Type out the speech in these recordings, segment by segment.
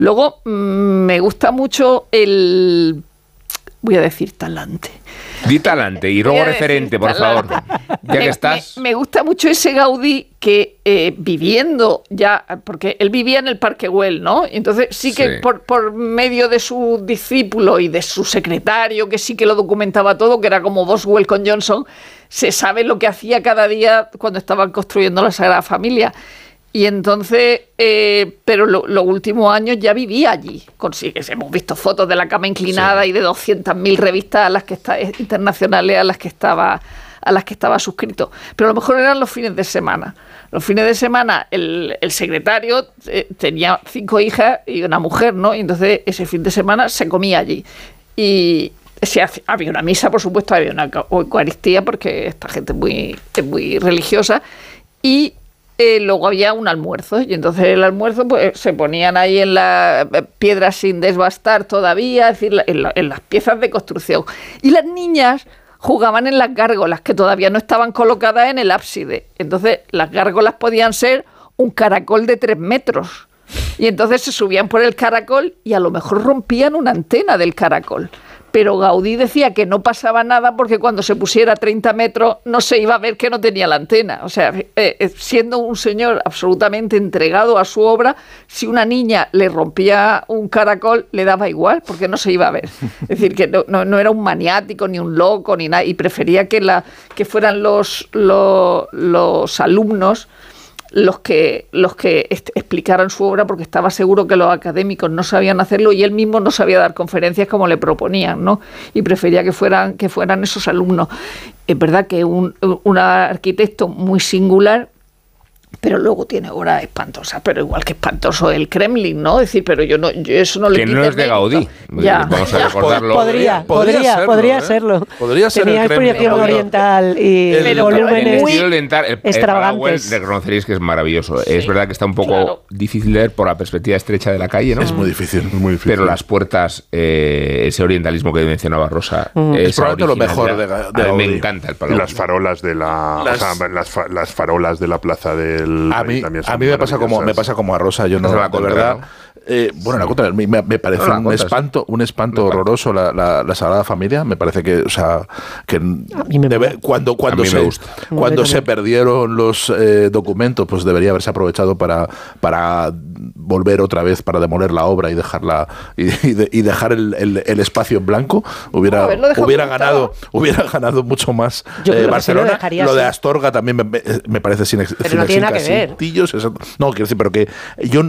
Luego, me gusta mucho voy a decir talante. Di talante y luego referente, por favor. Ya que estás. Me gusta mucho ese Gaudí que viviendo ya, porque él vivía en el Parque Güell, ¿no? Y entonces sí que por medio de su discípulo y de su secretario, que sí que lo documentaba todo, que era como Boswell con Johnson, se sabe lo que hacía cada día cuando estaban construyendo la Sagrada Familia. Y entonces, pero los últimos años ya vivía allí. Hemos visto fotos de la cama inclinada y de 200.000 revistas internacionales a las que estaba suscrito. Pero a lo mejor eran los fines de semana. Los fines de semana el secretario tenía 5 hijas y una mujer, ¿no? Y entonces ese fin de semana se comía allí. Y había una misa, por supuesto, había una Eucaristía, porque esta gente es muy religiosa. Y luego había un almuerzo, y entonces el almuerzo pues se ponían ahí en las piedras sin desbastar todavía, es decir, en las piezas de construcción. Y las niñas jugaban en las gárgolas, que todavía no estaban colocadas en el ábside. Entonces las gárgolas podían ser un caracol de 3 metros. Y entonces se subían por el caracol y a lo mejor rompían una antena del caracol. Pero Gaudí decía que no pasaba nada porque cuando se pusiera a 30 metros no se iba a ver que no tenía la antena. O sea, siendo un señor absolutamente entregado a su obra, si una niña le rompía un caracol, le daba igual porque no se iba a ver. Es decir, que no era un maniático, ni un loco, ni nada, y prefería que fueran los alumnos los que explicaran su obra, porque estaba seguro que los académicos no sabían hacerlo y él mismo no sabía dar conferencias como le proponían, ¿no? Y prefería que fueran esos alumnos. Es verdad que un arquitecto muy singular, pero luego tiene obras espantosas, pero igual que espantoso el Kremlin, ¿no? Es decir, pero yo eso no le quito. Que no es de Gaudí. Ya. Vamos a recordarlo. Podría serlo. Podría ser. Tenía inspiración oriental y volúmenes muy extravagantes. Reconoceréis que es maravilloso. Sí, es verdad que está un poco difícil de ver por la perspectiva estrecha de la calle, ¿no? Es muy difícil, muy difícil. Pero las puertas, ese orientalismo que mencionaba Rosa, es probablemente lo mejor de Gaudí. Me encanta el palo. Y las farolas de las farolas de la plaza del a mí me pasa como a Rosa. Yo no, de verdad. Bueno, la contra, me parece un espanto horroroso la Sagrada Familia. Me parece que, o sea, que cuando se perdieron los documentos, pues debería haberse aprovechado para volver otra vez, para demoler la obra y dejarla y dejar el espacio en blanco. Hubiera ganado mucho más Barcelona. Lo de Astorga también me parece sin no tiene nada que ver. No, quiero decir, pero que yo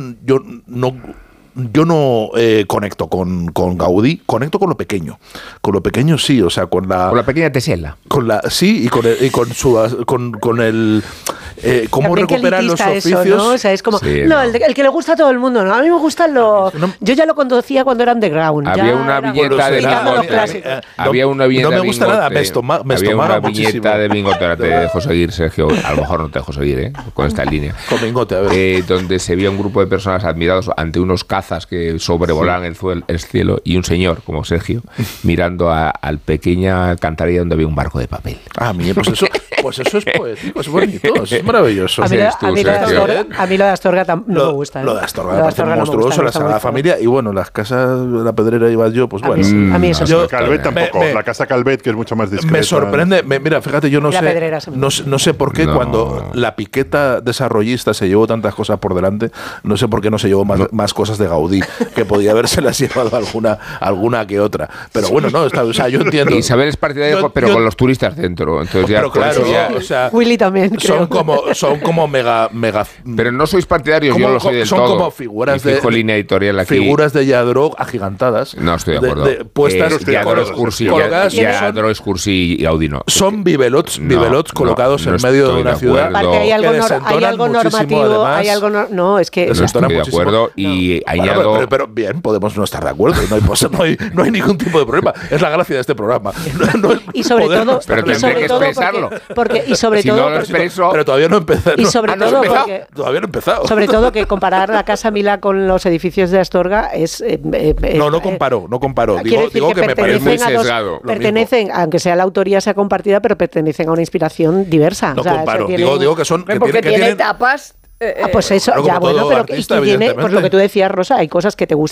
no conecto con Gaudí, conecto con lo pequeño. Con lo pequeño sí, o sea, con la pequeña tesela. Sí, con el cómo recuperar los oficios. Eso, ¿no? O sea, es como el que le gusta a todo el mundo, ¿no? A mí me gustan los. Yo ya lo conocía cuando era underground. Había una viñeta de Bingote. Había una viñeta no me gusta nada, me estomaba muchísimo. De Bingote, te dejo seguir, Sergio. A lo mejor no te dejo seguir, con esta línea. Con Bingote, a ver. Donde se veía un grupo de personas admirados ante unos cazas que sobrevolaban el cielo y un señor como Sergio mirando al pequeña alcantarilla donde había un barco de papel. Pues eso es poético, es bonito, es maravilloso. A mí lo de Astorga no me gusta. Lo de Astorga me parece monstruoso, la Sagrada Familia, y bueno, las casas de la Pedrera y yo, pues bueno. A mí eso Calvet tampoco, la casa Calvet, que es mucho más discreta. Me sorprende, mira, fíjate, yo no sé por qué cuando la piqueta desarrollista se llevó tantas cosas por delante, no sé por qué no se llevó más cosas de Gaudí, que podía habérselas llevado alguna que otra. Pero bueno, no, o sea, yo entiendo. Isabel es partidario, pero con los turistas dentro. Entonces ya, claro, o sea, Willy también. Son como mega. Pero no sois partidarios, yo lo soy del son todo. Son como figuras de línea editorial aquí. Figuras de Lladró agigantadas. No estoy de acuerdo. Puestas Lladró, Escursi y Gaudí no. Son bibelots colocados en medio de una ciudad. Hay algo normativo, hay algo no, es que no estoy de acuerdo y añado. Pero bien, podemos no estar de acuerdo. No hay ningún tipo de problema. Es la gracia de este programa. Y sobre todo, pero tendré que expresarlo. Pero todavía no he empezado. Y sobre todo porque todavía no he empezado. Sobre todo que comparar la Casa Milá con los edificios de Astorga es no comparo. Digo que me parece muy sesgado. Pertenecen, aunque sea la autoría sea compartida, pero pertenecen a una inspiración diversa. No comparo. Digo que son porque tiene tapas. Pues eso, ya bueno, pero artista, tiene, pues lo que tú decías, Rosa, hay cosas que te gustan